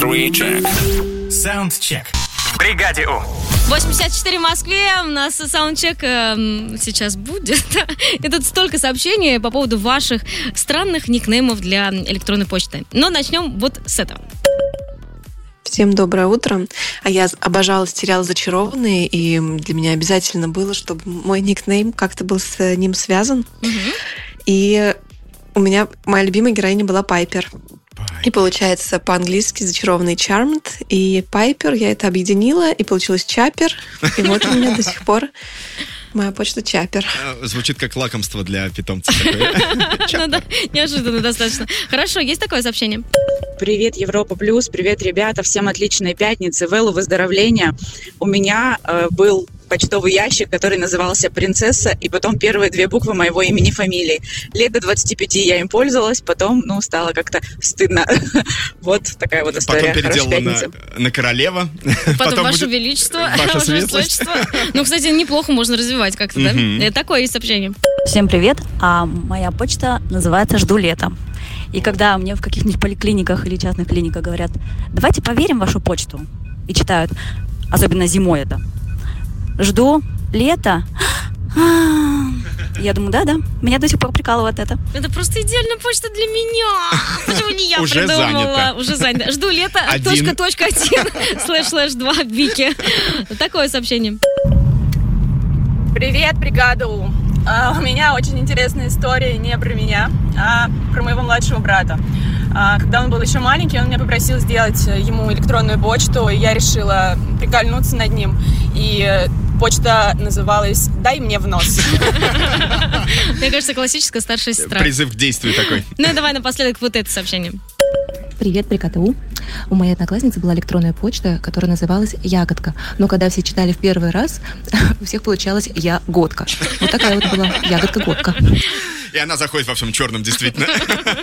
3-check. Саундчек. В бригаде У. 84 в Москве, у нас саундчек сейчас будет. И тут столько сообщений по поводу ваших странных никнеймов для электронной почты. Но начнем вот с этого. Всем доброе утро. А я обожала сериал «Зачарованные», и для меня обязательно было, чтобы мой никнейм как-то был с ним связан. И у меня моя любимая героиня была Пайпер. И получается по-английски «Зачарованный» Charmed, и Пайпер, я это объединила, и получилось Чаппер. И вот у меня до сих пор моя почта Чаппер. Звучит как лакомство для питомца. Ну да, неожиданно достаточно. Хорошо, есть такое сообщение? Привет, Европа Плюс, привет, ребята, всем отличной пятницы, Вэллу выздоровления. У меня был почтовый ящик, который назывался «Принцесса», и потом первые две буквы моего имени, фамилии. Лет до 25 я им пользовалась, потом, стало как-то стыдно. Вот такая вот история. Потом переделала на королева. Потом Ваше Величество. Ваше Светлость. Кстати, неплохо можно развивать как-то, да? Такое есть сообщение. Всем привет, моя почта называется «Жду лета». И когда мне в каких-нибудь поликлиниках или частных клиниках говорят: давайте поверим в вашу почту, и читают, особенно зимой это, «Жду лета». Я думаю, да, меня до сих пор прикалывает это. Это просто идеальная почта для меня. Почему не я Уже придумала? занято. Уже занято. Жду лета, .1// 2 Вики. Такое сообщение. Привет, бригада У. У меня очень интересная история не про меня, а про моего младшего брата. Когда он был еще маленький, он меня попросил сделать ему электронную почту, и я решила прикольнуться над ним. И почта называлась «Дай мне в нос». Мне кажется, классическая старшая сестра. Призыв к действию такой. Ну и давай напоследок вот это сообщение. Привет, бригада У. У моей одноклассницы была электронная почта, которая называлась «Ягодка». Но когда все читали в первый раз, у всех получалось «Ягодка». Вот такая вот была «Ягодка-годка». И она заходит во всем черном, действительно.